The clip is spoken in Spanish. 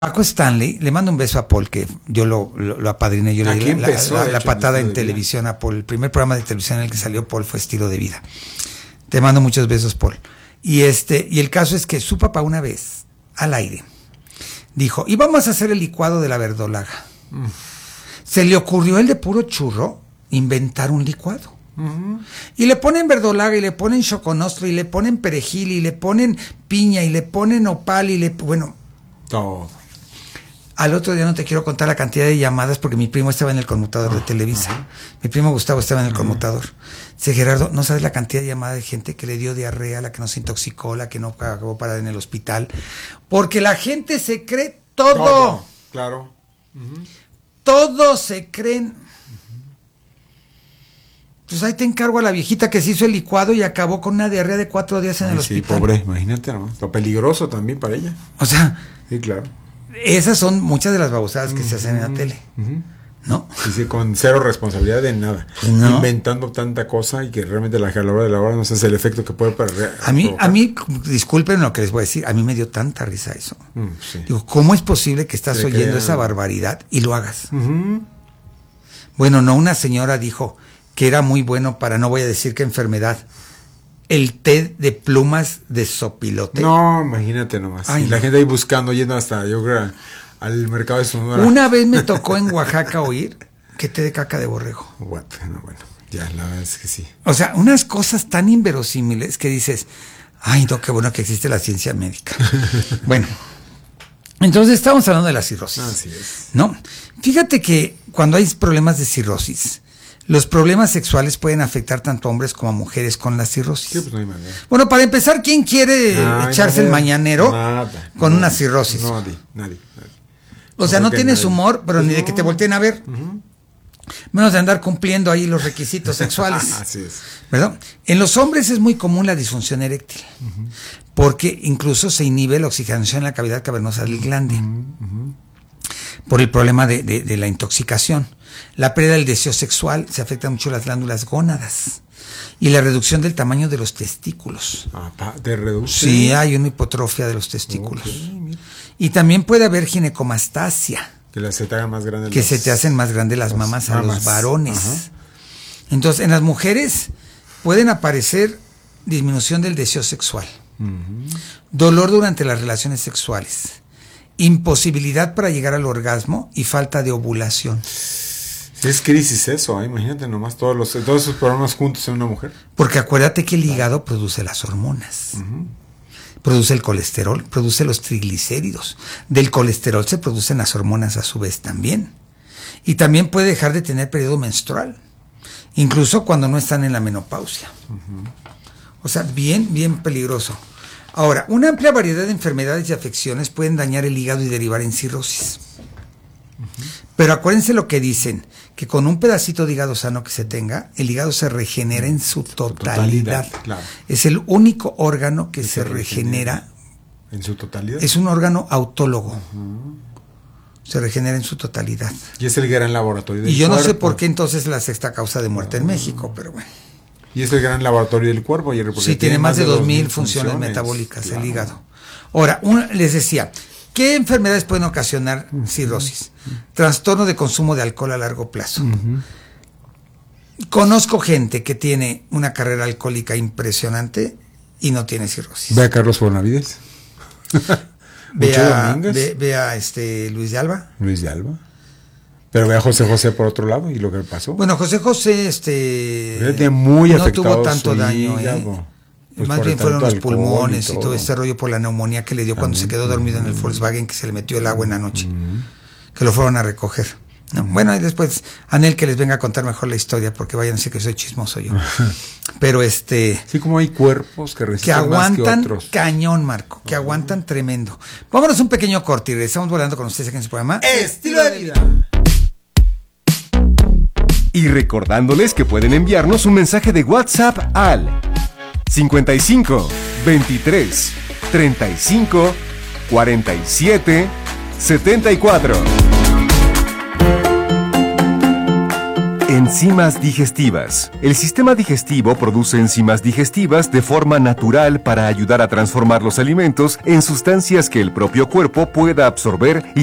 Paco Stanley, le mando un beso a Paul, que yo lo apadriné, yo le di la patada en televisión a Paul. El primer programa de televisión en el que salió Paul fue Estilo de Vida. Te mando muchos besos, Paul. Y el caso es que su papá una vez, al aire, dijo, y vamos a hacer el licuado de la verdolaga. Se le ocurrió el de puro churro inventar un licuado. Y le ponen verdolaga, y le ponen choconostro, y le ponen perejil, y le ponen piña, y le ponen nopal, todo. Al otro día no te quiero contar la cantidad de llamadas porque mi primo estaba en el conmutador de Televisa. Mi primo Gustavo estaba en el conmutador. Dice, Gerardo, no sabes la cantidad de llamadas de gente que le dio diarrea, la que no se intoxicó, la que no acabó parada en el hospital. Porque la gente se cree todo. Claro. Todo se creen. Pues ahí te encargo a la viejita que se hizo el licuado y acabó con una diarrea de 4 días en el hospital. Sí, pobre, imagínate, ¿no? Lo peligroso también para ella. O sea, sí, claro. Esas son muchas de las babosadas que se hacen en la tele, ¿no? Sí, con cero responsabilidad de nada. No. Inventando tanta cosa y que realmente a la hora de la hora no sé el efecto que puede provocar. A mí, disculpen lo que les voy a decir, a mí me dio tanta risa eso. Sí. Digo, ¿cómo es posible que estás oyendo esa barbaridad y lo hagas? Bueno, no, una señora dijo que era muy bueno para, no voy a decir qué enfermedad, el té de plumas de sopilote. No, imagínate nomás. Ay, y la gente ahí buscando, yendo hasta, yo creo, al mercado de Sonora. Una vez me tocó en Oaxaca oír que té de caca de borrego. Bueno, ya, la verdad es que sí. O sea, unas cosas tan inverosímiles que dices, ay, no, qué bueno que existe la ciencia médica. Bueno, entonces estamos hablando de la cirrosis. Así es. ¿No? Fíjate que cuando hay problemas de cirrosis, los problemas sexuales pueden afectar tanto a hombres como a mujeres con la cirrosis. Sí, pues no hay manera. Bueno, para empezar, ¿quién quiere echarse el mañanero con una cirrosis? Nadie. O sea, no tienes humor, pero pues ni de que te volteen a ver. Menos de andar cumpliendo ahí los requisitos sexuales. Así es. ¿Verdad? En los hombres es muy común la disfunción eréctil, porque incluso se inhibe la oxigenación en la cavidad cavernosa del glande, por el problema de la intoxicación. La pérdida del deseo sexual, se afectan mucho las glándulas gónadas, y la reducción del tamaño de los testículos. ¿Te reduce? Sí, hay una hipotrofia de los testículos. Okay, y también puede haber ginecomastasia. Que se te hagan más grandes. Que se te hacen más grandes las mamas a los varones. Entonces, en las mujeres pueden aparecer disminución del deseo sexual, dolor durante las relaciones sexuales, imposibilidad para llegar al orgasmo y falta de ovulación. Es crisis eso, imagínate nomás todos esos problemas juntos en una mujer. Porque acuérdate que el hígado produce las hormonas, produce el colesterol, produce los triglicéridos. Del colesterol se producen las hormonas a su vez también. Y también puede dejar de tener periodo menstrual, incluso cuando no están en la menopausia. O sea, bien peligroso. Ahora, una amplia variedad de enfermedades y afecciones pueden dañar el hígado y derivar en cirrosis. Pero acuérdense lo que dicen, que con un pedacito de hígado sano que se tenga, el hígado se regenera en su totalidad. Claro. Es el único órgano que se regenera. ¿En su totalidad? Es un órgano autólogo. Se regenera en su totalidad. Y es el gran laboratorio del cuerpo. Y yo no sé cuerpo. por qué entonces la sexta causa de muerte en México, pero bueno. Y es el gran laboratorio del cuerpo. Sí, tiene más de 2,000 funciones metabólicas, claro. El hígado. Ahora, les decía, ¿qué enfermedades pueden ocasionar cirrosis? Trastorno de consumo de alcohol a largo plazo. Conozco gente que tiene una carrera alcohólica impresionante y no tiene cirrosis. Ve a Carlos Bonavides. Ve a Luis de Alba. Luis de Alba. Pero ve a José por otro lado y lo que pasó. Bueno, José muy no tuvo tanto daño, Pues más bien fueron los pulmones y todo este rollo por la neumonía que le dio cuando se quedó dormido en el Volkswagen, que se le metió el agua en la noche, que lo fueron a recoger. No, bueno, y después Anel que les venga a contar mejor la historia, porque vayan a decir que soy chismoso yo. Pero sí, como hay cuerpos que resisten que aguantan más que otros. Cañón, Marco, que aguantan tremendo. Vámonos un pequeño corte y regresamos volando con ustedes aquí en su programa Estilo de Vida. Y recordándoles que pueden enviarnos un mensaje de WhatsApp al 55 23 35 47 74. Enzimas digestivas. El sistema digestivo produce enzimas digestivas de forma natural para ayudar a transformar los alimentos en sustancias que el propio cuerpo pueda absorber y